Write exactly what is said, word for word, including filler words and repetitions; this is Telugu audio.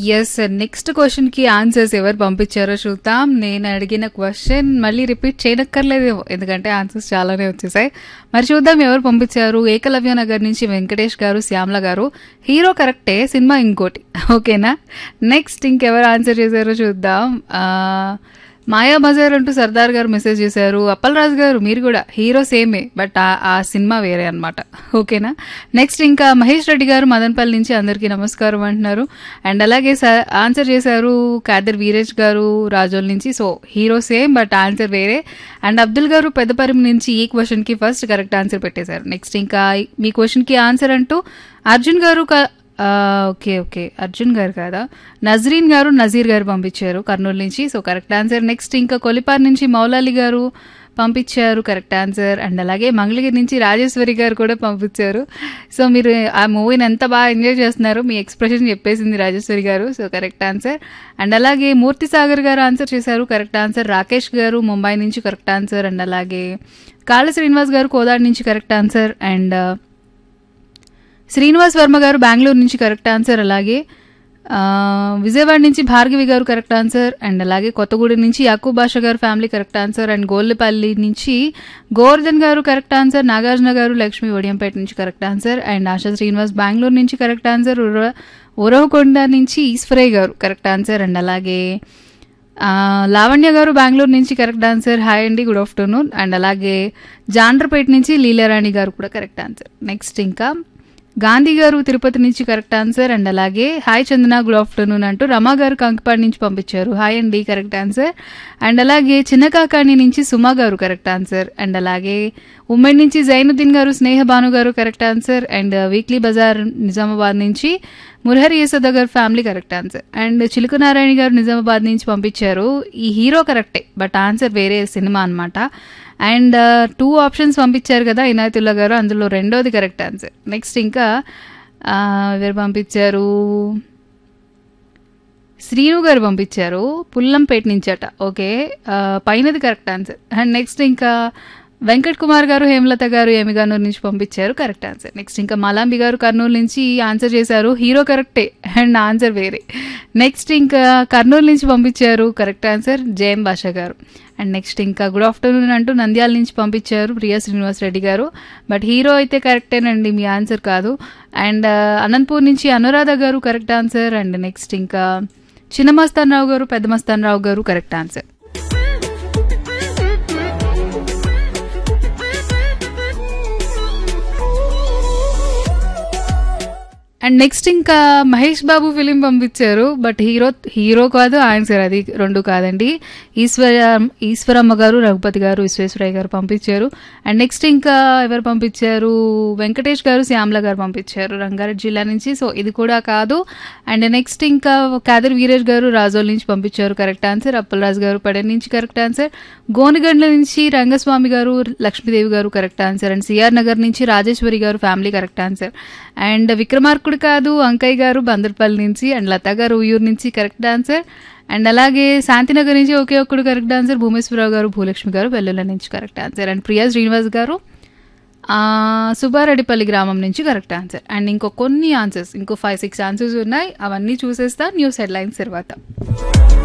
ఎస్ నెక్స్ట్ క్వశ్చన్ కి ఆన్సర్స్ ఎవరు పంపించారో చూద్దాం. నేను అడిగిన క్వశ్చన్ మళ్ళీ రిపీట్ చేయనక్కర్లేదేమో, ఎందుకంటే ఆన్సర్స్ చాలానే వచ్చేసాయి. మరి చూద్దాం ఎవరు పంపించారు. ఏకలవ్య నగర్ నుంచి వెంకటేష్ గారు, శ్యామల గారు. హీరో కరెక్టే, సినిమా ఇంకోటి. ఓకేనా. నెక్స్ట్ ఇంకెవరు ఆన్సర్ చేశారో చూద్దాం. ఆ మాయా బజార్ అంటూ సర్దార్ గారు మెసేజ్ చేశారు. అప్పలరాజు గారు మీరు కూడా హీరో సేమే, బట్ ఆ సినిమా వేరే అనమాట. ఓకేనా. నెక్స్ట్ ఇంకా మహేష్ రెడ్డి గారు మదన్పల్లి నుంచి అందరికీ నమస్కారం అంటున్నారు. అండ్ అలాగే ఆన్సర్ చేశారు కాదర్ వీరేష్ గారు రాజోల్ నుంచి. So hero same but answer వేరే. అండ్ అబ్దుల్ గారు పెద్దపరిం నుంచి ఈ క్వశ్చన్ కి ఫస్ట్ కరెక్ట్ ఆన్సర్ పెట్టేశారు. నెక్స్ట్ ఇంకా మీ క్వశ్చన్ కి ఆన్సర్ అంటూ అర్జున్ గారు ఓకే ఓకే అర్జున్ గారు కాదా, నజరీన్ గారు నజీర్ గారు పంపించారు కర్నూలు నుంచి. So correct answer. నెక్స్ట్ ఇంకా కొలిపార్ నుంచి మౌలాలి గారు పంపించారు కరెక్ట్ ఆన్సర్. అండ్ అలాగే మంగళగిరి నుంచి రాజేశ్వరి గారు కూడా పంపించారు. సో మీరు ఆ మూవీని ఎంత బాగా ఎంజాయ్ చేస్తున్నారు, మీ ఎక్స్ప్రెషన్ చెప్పేసింది రాజేశ్వరి గారు. So correct answer. అండ్ అలాగే మూర్తి సాగర్ గారు ఆన్సర్ చేశారు కరెక్ట్ ఆన్సర్. రాకేష్ గారు ముంబై నుంచి కరెక్ట్ ఆన్సర్. అండ్ అలాగే కాళ్ళ శ్రీనివాస్ గారు కోదాడు నుంచి correct answer. And Srinivas Varma గారు బెంగళూరు నుంచి కరెక్ట్ ఆన్సర్. అలాగే విజయవాడ నుంచి భార్గవి గారు కరెక్ట్ ఆన్సర్. అండ్ అలాగే కొత్తగూడెం నుంచి యాకూబ్ బాషా గారు ఫ్యామిలీ కరెక్ట్ ఆన్సర్. అండ్ గోల్లిపల్లి నుంచి గోవర్ధన్ గారు కరెక్ట్ ఆన్సర్. నాగార్జున గారు లక్ష్మి వడియంపేట నుంచి correct answer. And ASHA Srinivas Bengaluru నుంచి కరెక్ట్ ఆన్సర్. ఉరవకొండ నుంచి ఈశ్వరయ్య గారు కరెక్ట్ ఆన్సర్. అండ్ అలాగే లావణ్య గారు బెంగళూరు నుంచి కరెక్ట్ ఆన్సర్. హాయ్ అండి, గుడ్ ఆఫ్టర్నూన్. అండ్ అలాగే జాండ్రపేట నుంచి లీలారాణి గారు కూడా కరెక్ట్ ఆన్సర్. నెక్స్ట్ ఇంకా గాంధీ గారు తిరుపతి నుంచి కరెక్ట్ ఆన్సర్. అండ్ అలాగే హాయ్ చందన గుడ్ ఆఫ్టర్నూన్ అంటూ రమా గారు కంకిపాడు నుంచి పంపించారు. హాయ్ అండి, కరెక్ట్ ఆన్సర్. అండ్ అలాగే చిన్నకాకాణి నుంచి సుమా గారు కరెక్ట్ ఆన్సర్. అండ్ అలాగే ఉమ్మడి నుంచి జైనుద్దీన్ గారు, స్నేహ భాను గారు correct answer. And weekly Bazar Nizamabad నుంచి మురహరి యశోద గారు ఫ్యామిలీ కరెక్ట్ ఆన్సర్. అండ్ చిలుక నారాయణ గారు నిజామాబాద్ నుంచి పంపించారు. ఈ హీరో కరెక్టే బట్ ఆన్సర్ వేరే సినిమా అనమాట. అండ్ టూ ఆప్షన్స్ పంపించారు కదా ఇనాయతుల్లా గారు, అందులో రెండోది కరెక్ట్ ఆన్సర్. నెక్స్ట్ ఇంకా ఎవరు పంపించారు, శ్రీను గారు పంపించారు పుల్లంపేట నుంచి అట. Okay, పైనది correct answer. And next ఇంకా వెంకట్ కుమార్ గారు హేమలత గారు ఎమిగానూరు నుంచి పంపించారు కరెక్ట్ ఆన్సర్. నెక్స్ట్ ఇంకా మలాంబి గారు కర్నూలు నుంచి ఆన్సర్ చేశారు. హీరో కరెక్టే అండ్ ఆన్సర్ వేరే. నెక్స్ట్ ఇంకా కర్నూలు నుంచి పంపించారు కరెక్ట్ ఆన్సర్ జయం భాషా గారు. అండ్ నెక్స్ట్ ఇంకా గుడ్ ఆఫ్టర్నూన్ అంటూ నంద్యాల నుంచి పంపించారు ప్రియా శ్రీనివాస్ రెడ్డి గారు. బట్ హీరో అయితే కరెక్టేనండి, మీ ఆన్సర్ కాదు. అండ్ అనంతపూర్ నుంచి అనురాధ గారు కరెక్ట్ ఆన్సర్. అండ్ నెక్స్ట్ ఇంకా చిన్న మస్తాన్ రావు గారు, పెద్ద మస్తాన్ రావు గారు కరెక్ట్ ఆన్సర్. అండ్ నెక్స్ట్ ఇంకా మహేష్ బాబు ఫిలిం పంపించారు బట్ హీరో హీరో కాదు ఆన్సర్, అది రెండు కాదండి. ఈశ్వర ఈశ్వరమ్మ గారు, రఘుపతి గారు, విశ్వేశ్వరయ్య గారు పంపించారు. అండ్ నెక్స్ట్ ఇంకా ఎవరు పంపించారు, వెంకటేష్ గారు, శ్యామల గారు పంపించారు రంగారెడ్డి జిల్లా నుంచి. సో ఇది కూడా కాదు. అండ్ నెక్స్ట్ ఇంకా కాదర్ వీరేష్ గారు రాజోల్ నుంచి పంపించారు కరెక్ట్ ఆన్సర్. అప్పలరాజు గారు పడన్ నుంచి కరెక్ట్ ఆన్సర్. గోనగండ్ల నుంచి రంగస్వామి గారు, లక్ష్మీదేవి గారు correct answer. And CR Nagar నుంచి రాజేశ్వరి గారు ఫ్యామిలీ కరెక్ట్ ఆన్సర్. అండ్ విక్రమార్కుడు కాదు అంకయ్య గారు బందర్పల్లి నుంచి. అండ్ లతా గారు ఉయ్యూరు నుంచి కరెక్ట్ ఆన్సర్. అండ్ అలాగే శాంతినగర్ నుంచి ఒకే ఒక్కడు కరెక్ట్ ఆన్సర్. భూమేశ్వరరావు గారు, భూలక్ష్మి గారు వెల్లుల నుంచి correct answer. And Priya Srinivas గారు సుబ్బారెడ్డిపల్లి గ్రామం నుంచి కరెక్ట్ ఆన్సర్. అండ్ ఇంకో కొన్ని ఆన్సర్స్, ఇంకో ఫైవ్ సిక్స్ ఆన్సర్స్ ఉన్నాయి, అవన్నీ చూసేస్తా న్యూస్ హెడ్లైన్స్ తర్వాత.